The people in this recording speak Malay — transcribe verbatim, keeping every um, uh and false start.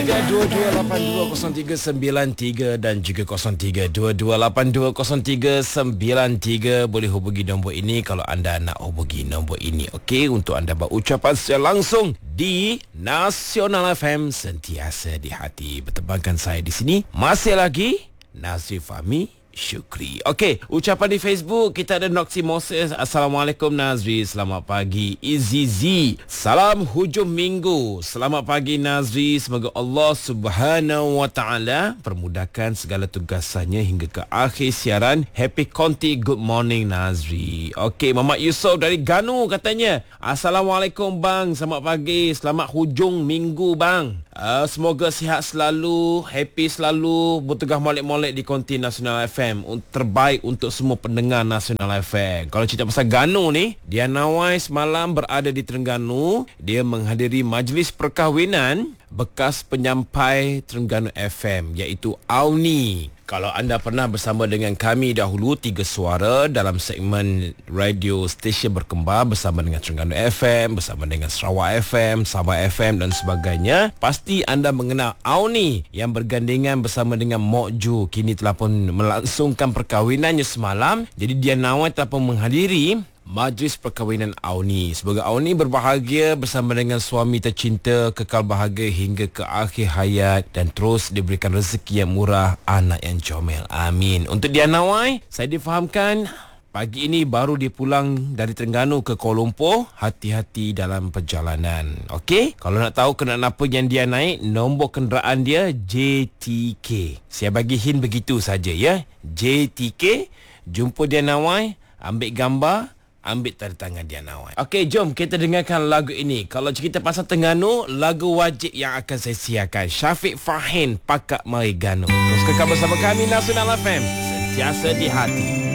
dua dua lapan dua kosong tiga sembilan tiga dan juga kosong tiga dua dua lapan dua kosong tiga sembilan tiga. Boleh hubungi nombor ini kalau anda nak hubungi nombor ini. Okey, untuk anda berucapan secara langsung di Nasional F M, sentiasa di hati. Bertembangkan saya di sini masih lagi Nazri Fahmi Syukri. Okey, ucapan di Facebook kita ada Noxy Moses. Assalamualaikum Nazri, selamat pagi. Izizi, salam hujung minggu. Selamat pagi Nazri, semoga Allah Subhanahu Wa Taala permudahkan segala tugasannya hingga ke akhir siaran. Happy Conti, good morning Nazri. Okey, Muhammad Yusof dari Ganu katanya, Assalamualaikum bang, selamat pagi, selamat hujung minggu bang. Uh, semoga sihat selalu, happy selalu, bertugas molek-molek di Konti Nasional F M. Terbaik untuk semua pendengar Nasional F M. Kalau cerita pasal Ganu ni, Diana Wai semalam berada di Terengganu. Dia menghadiri majlis perkahwinan bekas penyampai Terengganu F M, iaitu Auni. Kalau anda pernah bersama dengan kami dahulu, Tiga Suara, dalam segmen radio stesen berkembar bersama dengan Terengganu F M, bersama dengan Sarawak F M, Sabah F M dan sebagainya, pasti anda mengenal Auni yang bergandengan bersama dengan Mok Ju. Kini telah pun melangsungkan perkahwinannya semalam. Jadi dia Nawai telah pun menghadiri majlis perkahwinan Auni. Semoga Auni berbahagia bersama dengan suami tercinta, kekal bahagia hingga ke akhir hayat dan terus diberikan rezeki yang murah, anak yang comel. Amin. Untuk Diana Wai, saya difahamkan pagi ini baru dia pulang dari Terengganu ke Kuala Lumpur. Hati-hati dalam perjalanan. Okey? Kalau nak tahu kenderaan apa yang dia naik, nombor kenderaan dia J T K. Saya bagi hint begitu saja ya. J T K. Jumpa Diana Wai, ambil gambar, ambil tanda tangan Diana Wai. Okey, jom kita dengarkan lagu ini. Kalau cerita pasal Terengganu, lagu wajib yang akan saya siarkan, Syafiq Fahin, Pakak Mari Ganu. Terus kekal bersama kami Nasional F M, sentiasa di hati.